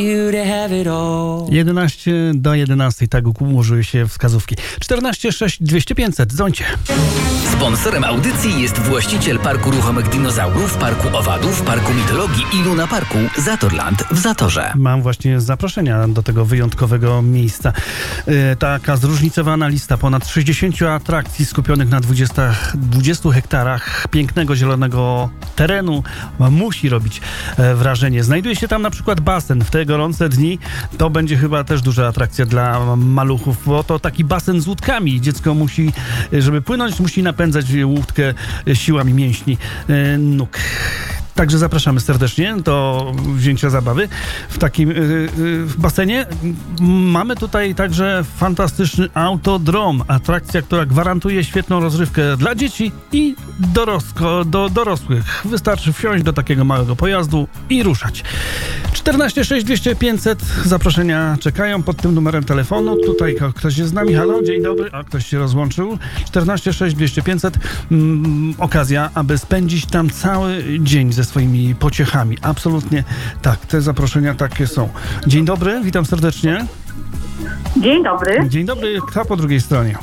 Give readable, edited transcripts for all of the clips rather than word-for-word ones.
11 do 11, tak ułożyły się wskazówki. 14 6 200 500, dzwońcie. Sponsorem audycji jest właściciel Parku Ruchomych Dinozaurów, Parku Owadów, Parku Mitologii i Luna Parku Zatorland w Zatorze. Mam właśnie zaproszenia do tego wyjątkowego miejsca. Taka zróżnicowana lista ponad 60 atrakcji skupionych na 20 hektarach pięknego, zielonego terenu musi robić wrażenie. Znajduje się tam na przykład basen. W te gorące dni to będzie chyba też duża atrakcja dla maluchów, bo to taki basen z łódkami. Dziecko musi, żeby płynąć, musi napędzać łódkę siłami mięśni nóg. Także zapraszamy serdecznie do wzięcia zabawy w takim basenie. Mamy tutaj także fantastyczny autodrom, atrakcja, która gwarantuje świetną rozrywkę dla dzieci i dorosłych. Wystarczy wsiąść do takiego małego pojazdu i ruszać. 14 6 200 500 zaproszenia czekają pod tym numerem telefonu. Tutaj ktoś jest z nami. Halo, dzień dobry. A ktoś się rozłączył. 14 6 200 500 okazja, aby spędzić tam cały dzień ze swoimi pociechami. Absolutnie tak. Te zaproszenia takie są. Dzień dobry, witam serdecznie. Dzień dobry. Dzień dobry. Kto po drugiej stronie?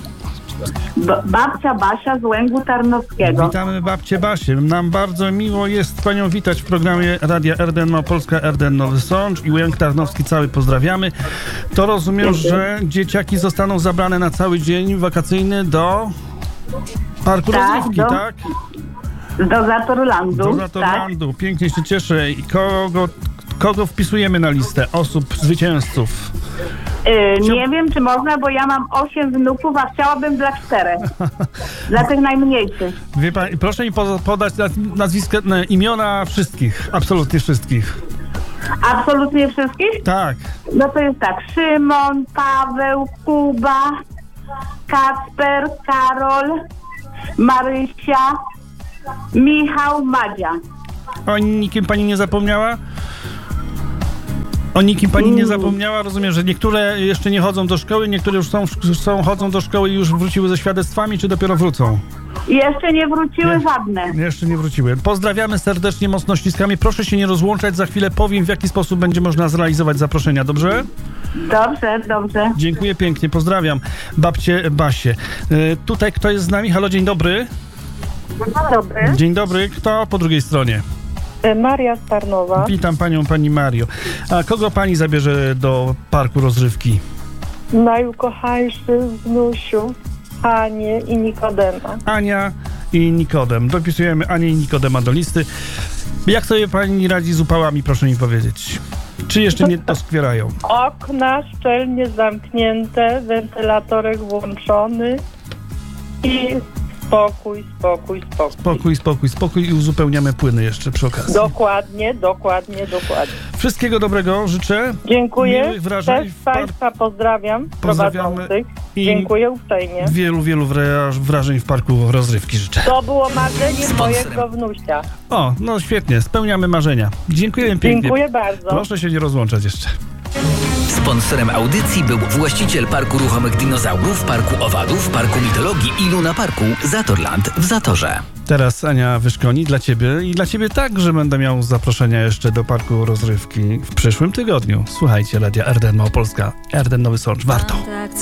Babcia Basia z Łęgu Tarnowskiego. Witamy babcię Basię. Nam bardzo miło jest panią witać w programie Radia RDN Małopolska, RDN Nowy Sącz i Łęk Tarnowski cały pozdrawiamy. To rozumiem, że dzieciaki zostaną zabrane na cały dzień wakacyjny do Parku Rozrywki, tak? Do Zatorlandu. Do Zatorlandu. Tak. Pięknie się cieszę. I kogo wpisujemy na listę osób, zwycięzców? Nie wiem, czy można, bo ja mam 8 wnuków, a chciałabym dla 4. Dla tych najmniejszych. Wie pani, proszę mi podać nazwiska, imiona wszystkich. Absolutnie wszystkich. Absolutnie wszystkich? Tak. No to jest tak. Szymon, Paweł, Kuba, Kacper, Karol, Marysia, Michał, Madzia. O nikim pani nie zapomniała? O nikim pani nie zapomniała? Rozumiem, że niektóre jeszcze nie chodzą do szkoły, niektóre już chodzą do szkoły i już wróciły ze świadectwami, czy dopiero wrócą? Jeszcze nie wróciły żadne. Jeszcze nie wróciły. Pozdrawiamy serdecznie, mocno ściskamy. Proszę się nie rozłączać, za chwilę powiem, w jaki sposób będzie można zrealizować zaproszenia, dobrze? Dobrze. Dziękuję pięknie, pozdrawiam babcię Basię. Tutaj kto jest z nami? Halo, dzień dobry. Dzień dobry. Dzień dobry, kto po drugiej stronie? Maria z Tarnowa. Witam panią, pani Mario. A kogo pani zabierze do Parku Rozrywki? Najukochańszy wnusiu, Anię i Nikodema. Ania i Nikodem. Dopisujemy Anię i Nikodema do listy. Jak sobie pani radzi z upałami, proszę mi powiedzieć? Czy jeszcze nie doskwierają? Okna szczelnie zamknięte, wentylatorek włączony i spokój i uzupełniamy płyny jeszcze przy okazji. Dokładnie. Wszystkiego dobrego życzę. Dziękuję. Miłych wrażeń. Też Państwa pozdrawiamy. I dziękuję uprzejmie. Wielu wrażeń w Parku Rozrywki życzę. To było marzenie mojego wnusia. O, no świetnie, spełniamy marzenia. Dziękuję pięknie. Dziękuję bardzo. Proszę się nie rozłączać jeszcze. Sponsorem audycji był właściciel Parku Ruchomych Dinozaurów, Parku Owadów, Parku Mitologii i Luna Parku Zatorland w Zatorze. Teraz Ania wyszkoni dla ciebie i dla ciebie także będę miał zaproszenia jeszcze do Parku Rozrywki w przyszłym tygodniu. Słuchajcie, Radia RDN Małopolska, RDN Nowy Sącz. Warto.